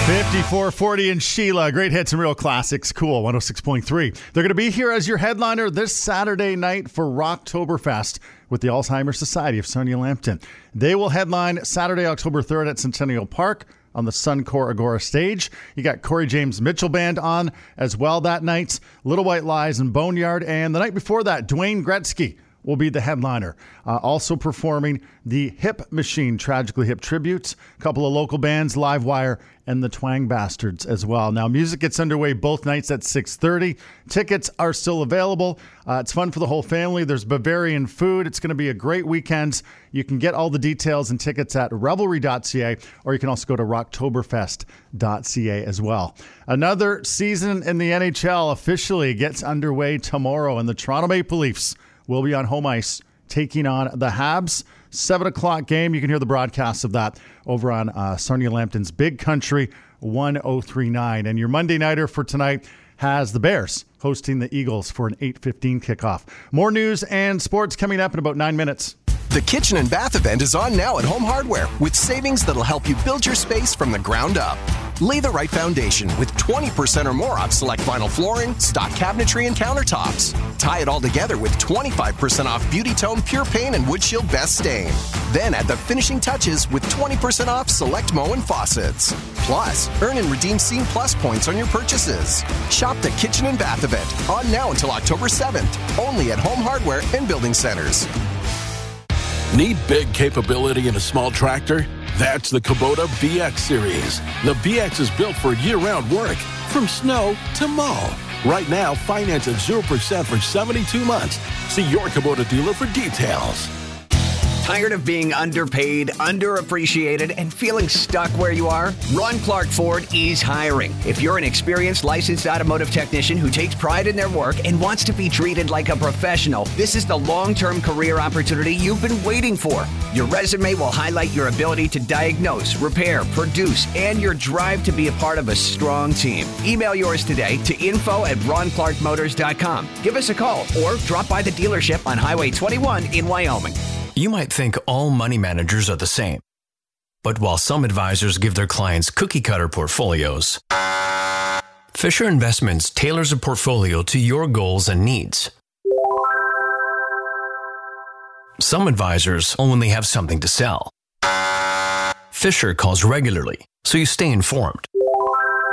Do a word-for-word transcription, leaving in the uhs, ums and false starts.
fifty-four forty and Sheila. Great hits and real classics. Cool. one oh six point three. They're going to be here as your headliner this Saturday night for Rocktoberfest with the Alzheimer's Society of Sarnia Lambton. They will headline Saturday, October third at Centennial Park on the Suncor Agora stage. You got Corey James Mitchell Band on as well that night. Little White Lies and Boneyard. And the night before that, Dwayne Gretzky will be the headliner. Uh, also performing the Hip Machine Tragically Hip tributes, a couple of local bands, Livewire and the Twang Bastards as well. Now, music gets underway both nights at six thirty. Tickets are still available. Uh, it's fun for the whole family. There's Bavarian food. It's going to be a great weekend. You can get all the details and tickets at revelry dot c a, or you can also go to rocktoberfest dot c a as well. Another season in the N H L officially gets underway tomorrow, and the Toronto Maple Leafs will be on home ice taking on the Habs. seven o'clock game. You can hear the broadcast of that over on uh, Sarnia Lambton's Big Country one oh three point nine. And your Monday nighter for tonight has the Bears hosting the Eagles for an eight fifteen kickoff. More news and sports coming up in about nine minutes. The Kitchen and Bath event is on now at Home Hardware with savings that'll help you build your space from the ground up. Lay the right foundation with twenty percent or more off select vinyl flooring, stock cabinetry, and countertops. Tie it all together with twenty-five percent off Beauty Tone Pure Paint and Wood Shield Best Stain. Then add the finishing touches with twenty percent off select Moen faucets. Plus, earn and redeem Scene Plus points on your purchases. Shop the Kitchen and Bath event on now until October seventh, only at Home Hardware and Building Centers. Need big capability in a small tractor? That's the Kubota B X series. The B X is built for year-round work, from snow to mow. Right now, finance at zero percent for seventy-two months. See your Kubota dealer for details. Tired of being underpaid, underappreciated, and feeling stuck where you are? Ron Clark Ford is hiring. If you're an experienced, licensed automotive technician who takes pride in their work and wants to be treated like a professional, this is the long-term career opportunity you've been waiting for. Your resume will highlight your ability to diagnose, repair, produce, and your drive to be a part of a strong team. Email yours today to info at ron clark motors dot com. Give us a call or drop by the dealership on Highway twenty-one in Wyoming. You might think all money managers are the same. But while some advisors give their clients cookie-cutter portfolios, Fisher Investments tailors a portfolio to your goals and needs. Some advisors only have something to sell. Fisher calls regularly, so you stay informed.